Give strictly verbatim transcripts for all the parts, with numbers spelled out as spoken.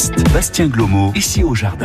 payagiste Bastien Glomo, ici au jardin.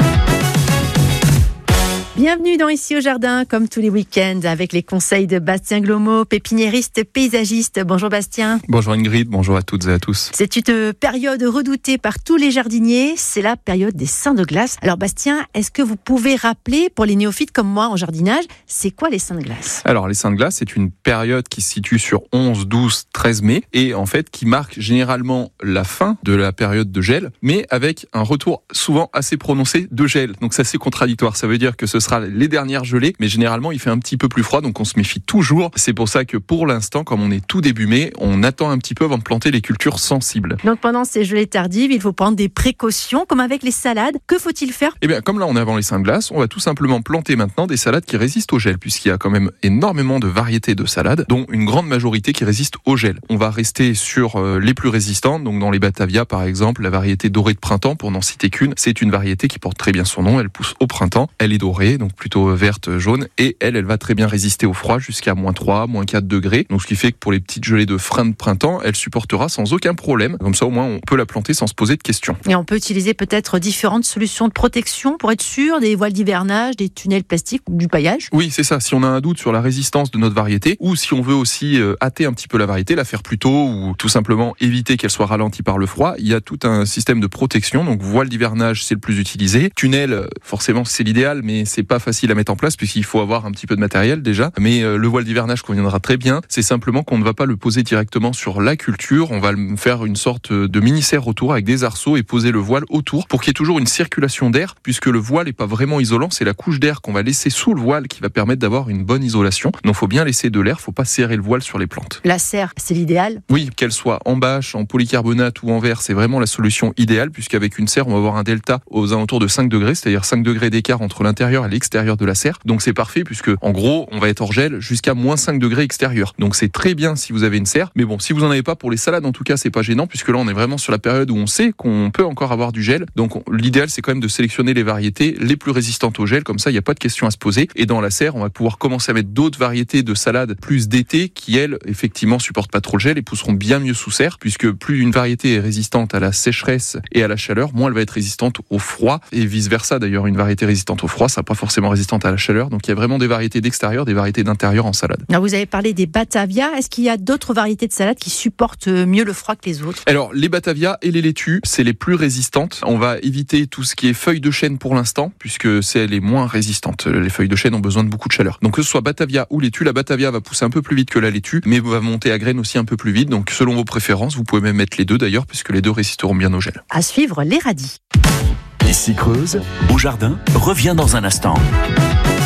Bienvenue dans Ici au Jardin, comme tous les week-ends, avec les conseils de Bastien Glomo, pépiniériste, paysagiste. Bonjour Bastien. Bonjour Ingrid, bonjour à toutes et à tous. C'est une période redoutée par tous les jardiniers, c'est la période des seins de glace. Alors Bastien, est-ce que vous pouvez rappeler, pour les néophytes comme moi en jardinage, c'est quoi les seins de glace ? Alors les seins de glace, c'est une période qui se situe sur onze, douze, treize mai et en fait qui marque généralement la fin de la période de gel, mais avec un retour souvent assez prononcé de gel. Donc c'est assez contradictoire, ça veut dire que ce sera les dernières gelées, mais généralement il fait un petit peu plus froid, donc on se méfie toujours. C'est pour ça que pour l'instant, comme on est tout début mai, on attend un petit peu avant de planter les cultures sensibles. Donc pendant ces gelées tardives, il faut prendre des précautions, comme avec les salades. Que faut-il faire ? Eh bien, comme là on est avant les seins de glace, on va tout simplement planter maintenant des salades qui résistent au gel, puisqu'il y a quand même énormément de variétés de salades, dont une grande majorité qui résistent au gel. On va rester sur euh, les plus résistantes, donc dans les Batavia par exemple, la variété dorée de printemps, pour n'en citer qu'une, c'est une variété qui porte très bien son nom, elle pousse au printemps, elle est dorée, donc plutôt verte, jaune, et elle, elle va très bien résister au froid jusqu'à moins trois, moins quatre degrés. Donc ce qui fait que pour les petites gelées de fin de printemps, elle supportera sans aucun problème. Comme ça, au moins, on peut la planter sans se poser de questions. Et on peut utiliser peut-être différentes solutions de protection pour être sûr, des voiles d'hivernage, des tunnels plastiques ou du paillage ? Oui, c'est ça. Si on a un doute sur la résistance de notre variété, ou si on veut aussi euh, hâter un petit peu la variété, la faire plus tôt, ou tout simplement éviter qu'elle soit ralentie par le froid, il y a tout un système de protection. Donc voile d'hivernage, c'est le plus utilisé. Tunnel, forcément, c'est l'idéal, mais c'est pas facile à mettre en place puisqu'il faut avoir un petit peu de matériel déjà. Mais euh, le voile d'hivernage conviendra très bien. C'est simplement qu'on ne va pas le poser directement sur la culture. On va faire une sorte de mini-serre autour avec des arceaux et poser le voile autour pour qu'il y ait toujours une circulation d'air, puisque le voile n'est pas vraiment isolant. C'est la couche d'air qu'on va laisser sous le voile qui va permettre d'avoir une bonne isolation. Donc, faut bien laisser de l'air. Faut pas serrer le voile sur les plantes. La serre, c'est l'idéal ? Oui, qu'elle soit en bâche, en polycarbonate ou en verre, c'est vraiment la solution idéale, puisqu'avec une serre, on va avoir un delta aux alentours de cinq degrés, c'est-à-dire cinq degrés d'écart entre l'intérieur et l'extérieur de la serre. Donc c'est parfait puisque en gros on va être hors gel jusqu'à moins cinq degrés extérieur. Donc c'est très bien si vous avez une serre. Mais bon, si vous en avez pas, pour les salades en tout cas c'est pas gênant, puisque là on est vraiment sur la période où on sait qu'on peut encore avoir du gel. Donc on, l'idéal c'est quand même de sélectionner les variétés les plus résistantes au gel, comme ça il n'y a pas de question à se poser. Et dans la serre on va pouvoir commencer à mettre d'autres variétés de salades plus d'été qui elles effectivement supportent pas trop le gel et pousseront bien mieux sous serre, puisque plus une variété est résistante à la sécheresse et à la chaleur, moins elle va être résistante au froid, et vice versa d'ailleurs. Une variété résistante au froid sera pas forcément résistante à la chaleur. Donc il y a vraiment des variétés d'extérieur, des variétés d'intérieur en salade. Alors, vous avez parlé des Batavia. Est-ce qu'il y a d'autres variétés de salade qui supportent mieux le froid que les autres ? Alors les Batavia et les laitues, c'est les plus résistantes. On va éviter tout ce qui est feuilles de chêne pour l'instant, puisque c'est les moins résistantes. Les feuilles de chêne ont besoin de beaucoup de chaleur. Donc que ce soit Batavia ou laitue, la Batavia va pousser un peu plus vite que la laitue, mais va monter à graines aussi un peu plus vite. Donc selon vos préférences, vous pouvez même mettre les deux d'ailleurs, puisque les deux résisteront bien au gel. À suivre, les radis. Ici Creuse, au jardin, revient dans un instant.